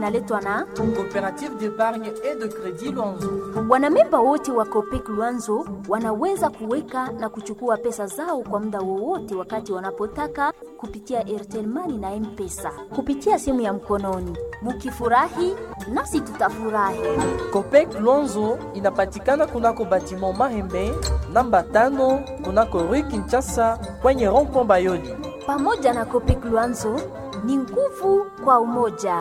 inaletwa na Coopérative d'épargne et de crédit Luanzo. wanamemba wote wa Copec Luanzo wanaweza kuweka na kuchukua pesa zao kwa muda wowote wakati wanapotaka kupitia Airtel Money na M-Pesa kupitia simu ya mkononi. Mukifurahi nasi tutafurahi. Copec Luanzo inapatikana kunako batiment Mahembe namba 5 kunako Rue Kinshasa kwenye rond-point Bayoli. Pamoja na Copec Luanzo ni nguvu kwa umoja.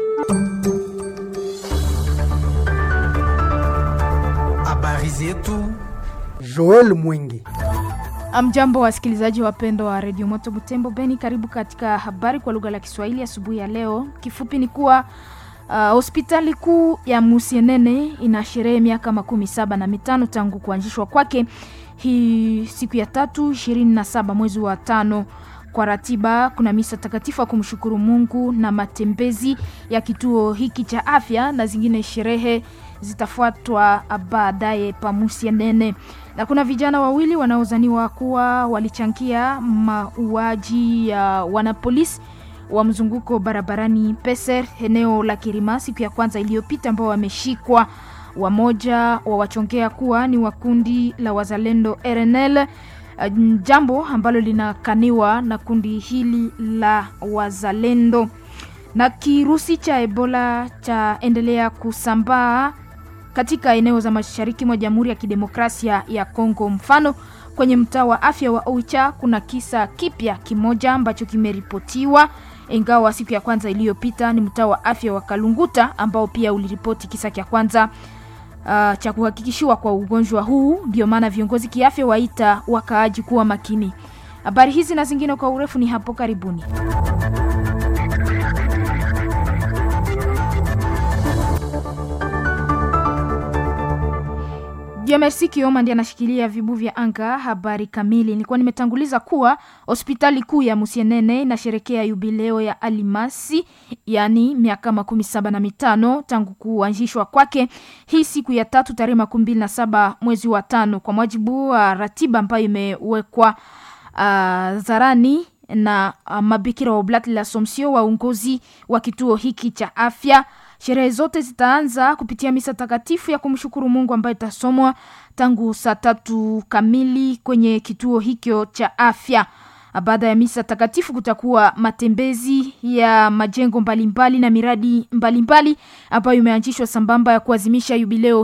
Habari zetu Joel Mwingi. Amjambo wasikilizaji wapendwa wa Radio Moto Butembo Beni, karibu katika habari kwa lugha la Kiswahili asubuhi ya leo. Kifupi ni kuwa hospitali kuu ya Musienene ina sherehe miaka 75 tangu kuanzishwa kwake. Hii siku ya 27 mwezi wa 5. Kwa ratiba kuna misa takatifu kumshukuru Mungu na matembezi ya kituo hiki cha afya, na zingine sherehe zitafuatwa baadaye pa Musienene. Na kuna vijana wawili wanaozaniwa kuwa walichangia mauaji ya wanapolisi wa mzunguko barabarani Peser eneo la Kirima siku ya kwanza iliyopita, ambao wameshikwa. Wamoja wawachongea kuwa ni wakundi la wazalendo RNL, jambo ambalo linakaniwa na kundi hili la wazalendo. Na kirusi cha Ebola cha endelea kusambaa katika eneo za mashariki mwa Jamhuri ya Kidemokrasia ya Kongo. Mfano, kwenye mtaa wa afya wa Oicha kuna kisa kipya kimoja ambacho kimeripotiwa, ingawa siku ya kwanza iliyopita ni mtaa wa afya wa Kalunguta ambao pia uliripoti kisa cha kwanza cha kuhakikishiwa kwa ugonjwa huu. Ndio maana viongozi kiafya waita wakaaji kuwa makini. Habari hizi na zingine kwa urefu ni hapo karibuni. Merci Kioma ndiye anashikilia vibu vya anga. Habari kamili. Nilikuwa nimetanguliza kuwa hospitali kuu ya Musienene inasherekea jubileo ya alimasi, yani miaka 75 tangu kuanzishwa kwake. Hii siku ya 3 tarehe 27 mwezi wa 5 kwa mujibu wa ratiba ambayo imewekwa zarani na mabikira wa Oblat la Somsio, waongozi wa kituo hiki cha afya. Sherehe zote zitaanza kupitia misa takatifu ya kumshukuru Mungu ambayo itasomwa tangu saa 3 kamili kwenye kituo hicho cha afya. Baada ya misa takatifu kutakuwa matembezi ya majengo mbalimbali na miradi mbalimbali ambayo imeanzishwa sambamba ya kuadhimisha jubileo